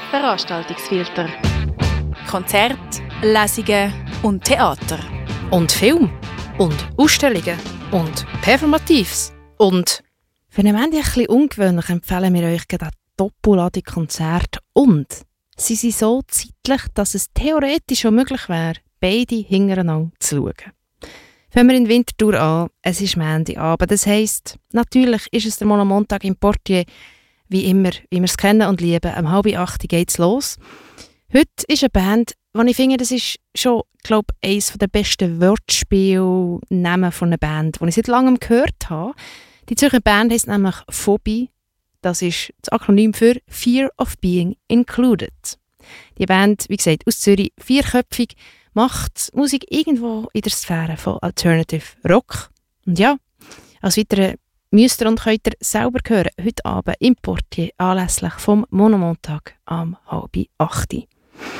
Veranstaltungsfilter. Konzerte, Lesungen und Theater. Und Film. Und Ausstellungen. Und Performatives. Und für einen Moment ein bisschen ungewöhnlich empfehlen wir euch eine Doppelladung Konzert. Und sie sind so zeitlich, dass es theoretisch schon möglich wäre, beide hintereinander zu schauen. Fangen wir in Winterthur an. Es ist Montagabend. Das heisst, natürlich ist es der Montag im Portier, wie immer, wie wir es kennen und lieben. Um 7:30 geht es los. Heute ist eine Band, die ich finde, das ist schon, glaube ich, eines der besten Wortspielnamen von einer Band, die ich seit langem gehört habe. Die Zürcher Band heisst nämlich Phobie. Das ist das Akronym für Fear of Being Included. Die Band, wie gesagt, aus Zürich, 4köpfig, macht Musik irgendwo in der Sphäre von Alternative Rock. Und ja, als weitere müsst ihr und könnt ihr selber hören, heute Abend im Portier anlässlich vom Monomontag am 7:30.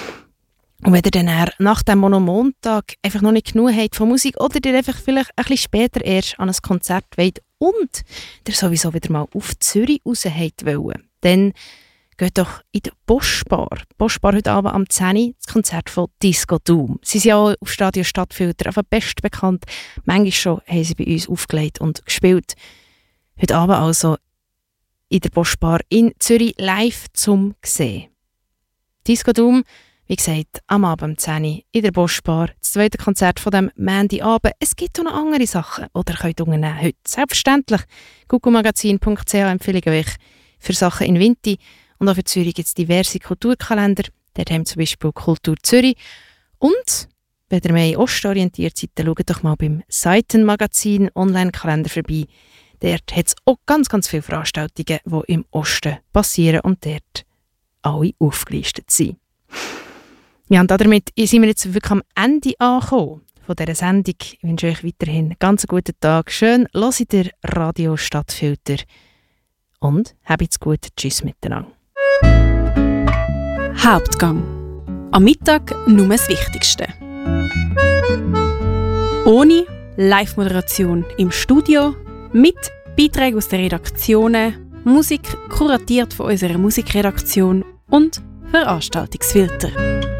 Und wenn ihr dann nach dem Monomontag einfach noch nicht genug habt von Musik oder ihr einfach vielleicht ein bisschen später erst an ein Konzert wollt und ihr sowieso wieder mal auf Zürich raus wollt, dann geht doch in die Boschbar. Boschbar heute Abend am 10 Uhr, das Konzert von Disco Doom. Sie sind ja auch auf Stadion Stadtfilter, einfach best bekannt. Manchmal schon haben sie bei uns aufgelegt und gespielt. Heute Abend also in der Boschbar in Zürich live zum sehen. Disco Doom, wie gesagt, am Abend um 10 Uhr in der Boschbar, das zweite Konzert von dem Montagabend. Es gibt auch noch andere Sachen, die ihr könnt unternehmen heute. Selbstverständlich, googlemagasin.ch empfehle ich euch für Sachen in Winti. Und auch für Zürich gibt es diverse Kulturkalender. Dort haben wir zum Beispiel Kultur Zürich. Und wenn ihr mehr ostorientiert seid, dann schaut doch mal beim Seitenmagazin Online-Kalender vorbei. Dort hat es auch ganz, ganz viele Veranstaltungen, die im Osten passieren und dort alle aufgelistet sind. Ja, und damit sind wir jetzt wirklich am Ende angekommen von dieser Sendung. Ich wünsche euch weiterhin einen ganz guten Tag. Schön, hört ihr Radio Stadtfilter. Und habt's gut. Tschüss miteinander. Hauptgang. Am Mittag nur das Wichtigste. Ohne Live-Moderation im Studio, mit Beiträgen aus den Redaktionen, Musik kuratiert von unserer Musikredaktion und Veranstaltungsfilter.